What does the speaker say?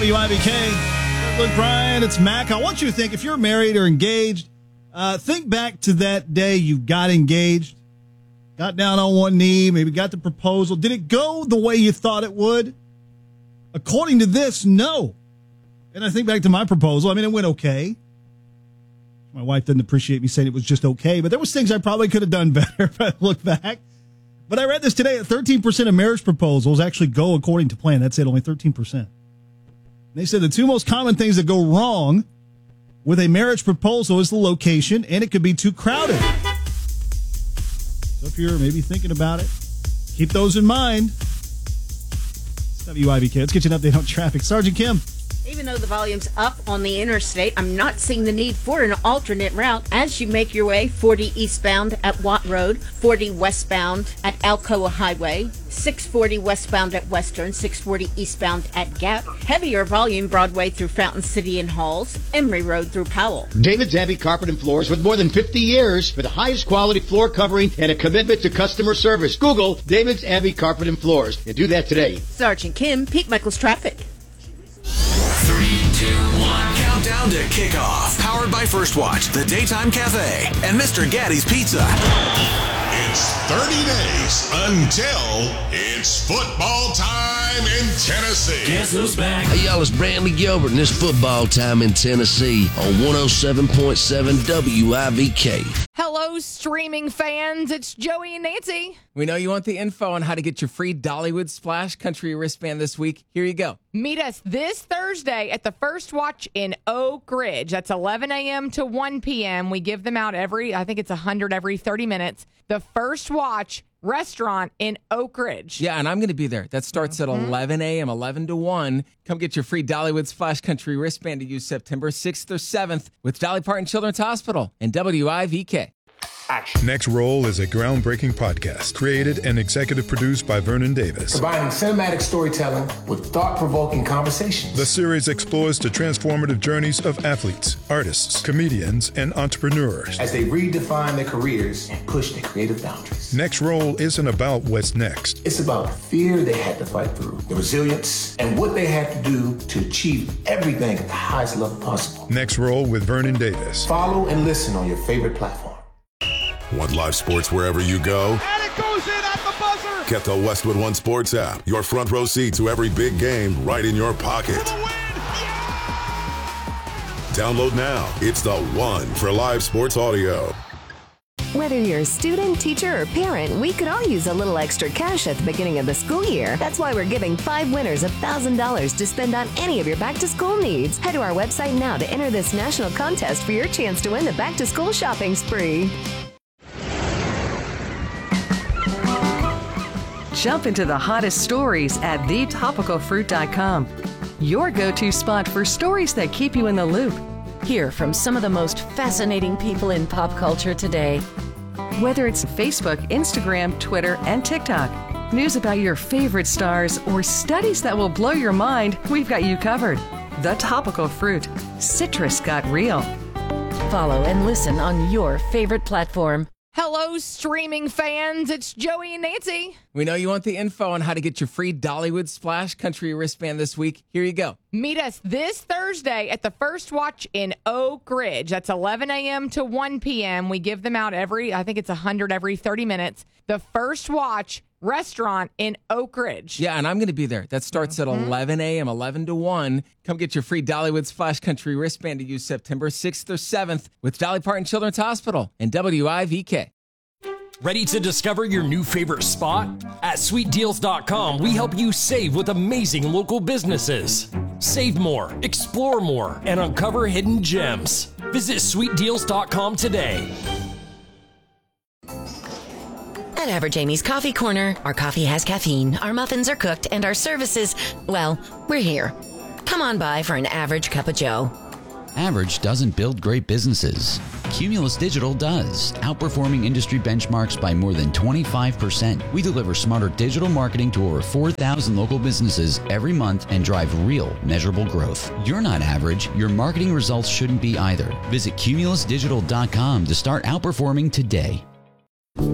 WIBK. Luke Bryan, it's Mac. I want you to think, if you're married or engaged, think back to that day you got engaged, got down on one knee, maybe got the proposal. Did it go the way you thought it would? According to this, no. And I think back to my proposal. I mean, it went okay. My wife didn't appreciate me saying it was just okay, but there was things I probably could have done better if I look back. But I read this today that 13% of marriage proposals actually go according to plan. That's it, only 13%. They said the two most common things that go wrong with a marriage proposal is the location, and it could be too crowded. So if you're maybe thinking about it, keep those in mind. It's WIBK. Let's get you an update on traffic. Sergeant Kim. Even though the volume's up on the interstate, I'm not seeing the need for an alternate route as you make your way 40 eastbound at Watt Road, 40 westbound at Alcoa Highway, 640 westbound at Western, 640 eastbound at Gap. Heavier volume Broadway through Fountain City and Halls, Emory Road through Powell. David's Abbey Carpet and Floors with more than 50 years for the highest quality floor covering and a commitment to customer service. Google David's Abbey Carpet and Floors and do that today. Sergeant Kim, Pete Michaels Traffic. 3, 2, 1. Countdown to kickoff. Powered by First Watch, the Daytime Cafe, and Mr. Gaddy's Pizza. It's 30 days until it's football time in Tennessee. Guess who's back? Hey, y'all, it's Brantley Gilbert, and it's football time in Tennessee on 107.7 WIVK. Hello, streaming fans. It's Joey and Nancy. We know you want the info on how to get your free Dollywood Splash Country wristband this week. Here you go. Meet us this Thursday at the First Watch in Oak Ridge. That's 11 a.m. to 1 p.m. We give them out I think it's 100 every 30 minutes. The First Watch restaurant in Oak Ridge. Yeah, and I'm going to be there. That starts at 11 a.m., 11 to 1. Come get your free Dollywood Splash Country wristband to use September 6th or 7th with Dolly Parton Children's Hospital and WIVK. Next Roll is a groundbreaking podcast created and executive produced by Vernon Davis. Combining cinematic storytelling with thought-provoking conversations. The series explores the transformative journeys of athletes, artists, comedians, and entrepreneurs as they redefine their careers and push their creative boundaries. Next Roll isn't about what's next. It's about the fear they had to fight through, the resilience, and what they had to do to achieve everything at the highest level possible. Next Roll with Vernon Davis. Follow and listen on your favorite platform. Want live sports wherever you go? And it goes in at the buzzer. Get the Westwood One Sports app. Your front row seat to every big game right in your pocket. Download now. It's the one for live sports audio. Whether you're a student, teacher, or parent, we could all use a little extra cash at the beginning of the school year. That's why we're giving 5 winners $1,000 to spend on any of your back-to-school needs. Head to our website now to enter this national contest for your chance to win the back-to-school shopping spree. Jump into the hottest stories at thetopicalfruit.com. Your go-to spot for stories that keep you in the loop. Hear from some of the most fascinating people in pop culture today. Whether it's Facebook, Instagram, Twitter, and TikTok, news about your favorite stars, or studies that will blow your mind, we've got you covered. The Topical Fruit. Citrus got real. Follow and listen on your favorite platform. Hello, streaming fans. It's Joey and Nancy. We know you want the info on how to get your free Dollywood Splash Country wristband this week. Here you go. Meet us this Thursday at the First Watch in Oak Ridge. That's 11 a.m. to 1 p.m. We give them out I think it's 100 every 30 minutes. The First Watch restaurant in Oak Ridge. Yeah, and I'm going to be there. That starts at 11 a.m., 11 to 1. Come get your free Dollywood Splash Country wristband to use September 6th or 7th with Dolly Parton Children's Hospital and WIVK. Ready to discover your new favorite spot? At SweetDeals.com, we help you save with amazing local businesses. Save more, explore more, and uncover hidden gems. Visit SweetDeals.com today. At Average Amy's Coffee Corner, our coffee has caffeine, our muffins are cooked, and our services, well, we're here. Come on by for an average cup of joe. Average doesn't build great businesses. Cumulus Digital does, outperforming industry benchmarks by more than 25%. We deliver smarter digital marketing to over 4,000 local businesses every month and drive real, measurable growth. You're not average. Your marketing results shouldn't be either. Visit cumulusdigital.com to start outperforming today.